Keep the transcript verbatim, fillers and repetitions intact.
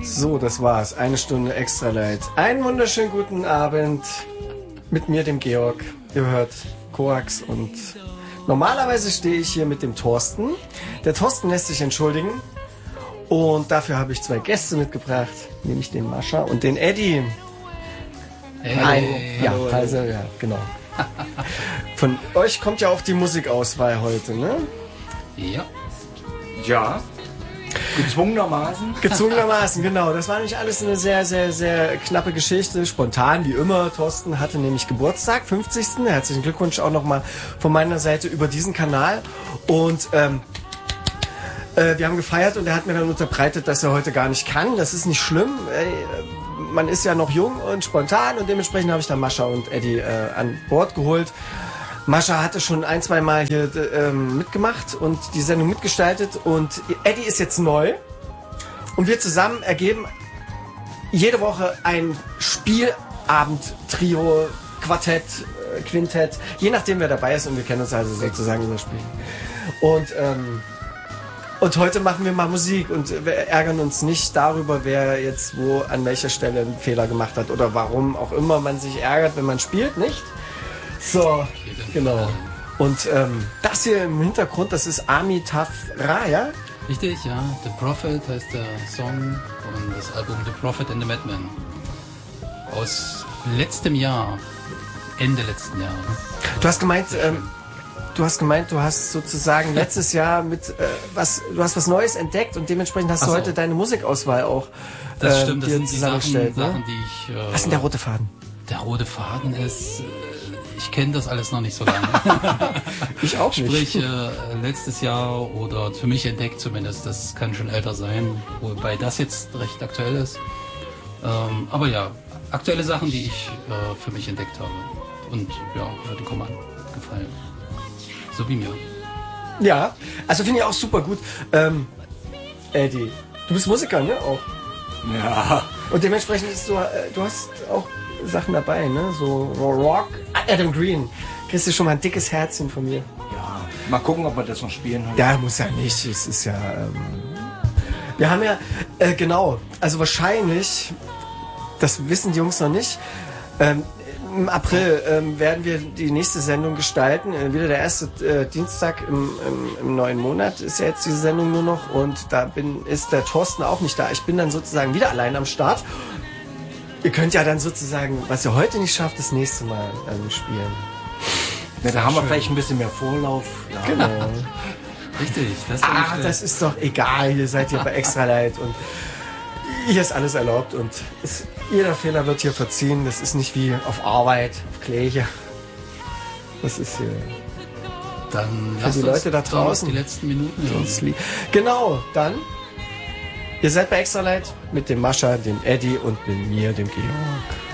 So, das war's. Eine Stunde extra light. Einen wunderschönen guten Abend mit mir, dem Georg. Ihr hört Koax und normalerweise stehe ich hier mit dem Thorsten. Der Thorsten lässt sich entschuldigen und dafür habe ich zwei Gäste mitgebracht, nämlich den Mascha und den Eddie. Hey, Ein, ja, hallo, also, ja, genau. Von euch kommt ja auch die Musikauswahl heute, ne? Ja. Ja. Gezwungenermaßen. Gezwungenermaßen, genau. Das war nämlich alles eine sehr, sehr, sehr knappe Geschichte. Spontan, wie immer. Thorsten hatte nämlich Geburtstag, fünfzigsten Herzlichen Glückwunsch auch nochmal von meiner Seite über diesen Kanal. Und ähm, äh, wir haben gefeiert und er hat mir dann unterbreitet, dass er heute gar nicht kann. Das ist nicht schlimm. Ey, man ist ja noch jung und spontan und dementsprechend habe ich dann Mascha und Eddie äh, an Bord geholt. Mascha hatte schon ein, zwei Mal hier ähm, mitgemacht und die Sendung mitgestaltet und Eddie ist jetzt neu und wir zusammen ergeben jede Woche ein Spielabend, Trio, Quartett, äh, Quintett, je nachdem wer dabei ist und wir kennen uns also sozusagen über Spielen. Und, ähm, und heute machen wir mal Musik und wir ärgern uns nicht darüber, wer jetzt wo an welcher Stelle einen Fehler gemacht hat oder warum auch immer man sich ärgert, wenn man spielt, nicht? So, genau. Und ähm, das hier im Hintergrund, das ist Amitav Ra, ja? Richtig, ja. The Prophet heißt der Song und das Album The Prophet and the Madman. Aus letztem Jahr. Ende letzten Jahres. Du hast gemeint, ähm, du hast gemeint, du hast sozusagen letztes Jahr mit äh, was, du hast was Neues entdeckt und dementsprechend hast Ach du so. heute deine Musikauswahl auch äh, Das stimmt, das dir sind die Sachen, zusammengestellt, Sachen ne? die ich... Äh, Was ist denn der rote Faden? Der rote Faden ist... Äh, ich kenne das alles noch nicht so lange. Ich auch nicht. Sprich, äh, letztes Jahr oder für mich entdeckt zumindest, das kann schon älter sein, wobei das jetzt recht aktuell ist. Ähm, aber ja, aktuelle Sachen, die ich äh, für mich entdeckt habe. Und ja, hat den Command gefallen. So wie mir. Ja, also finde ich auch super gut. Ähm, Eddie, du bist Musiker, ne? Auch. Ja. Und dementsprechend ist du, äh, du hast auch Sachen dabei, ne? So Rock. Adam Green. Kriegst du schon mal ein dickes Herzchen von mir. Ja. Mal gucken, ob wir das noch spielen heute. Ja, muss ja nicht. Es ist ja. Ähm, wir haben ja, äh, genau, also wahrscheinlich, das wissen die Jungs noch nicht, ähm, im April ähm, werden wir die nächste Sendung gestalten. Äh, wieder der erste äh, Dienstag im, im, im neuen Monat ist ja jetzt diese Sendung nur noch und da bin, ist der Thorsten auch nicht da. Ich bin dann sozusagen wieder allein am Start. Ihr könnt ja dann sozusagen, was ihr heute nicht schafft, das nächste Mal ähm, spielen. Ja, da haben wir vielleicht ein bisschen mehr Vorlauf. Ja. Genau. Richtig, das ist Ah, das ist doch egal. Ihr seid hier bei Extra Light und hier ist alles erlaubt und es, jeder Fehler wird hier verziehen. Das ist nicht wie auf Arbeit, auf Kläge. Das ist hier Dann für lasst die uns Leute da doch draußen. die letzten Minuten hören. Uns lieb. Genau, dann. Ihr seid bei Extra Light mit dem Mascha, dem Eddie und mit mir, dem Georg.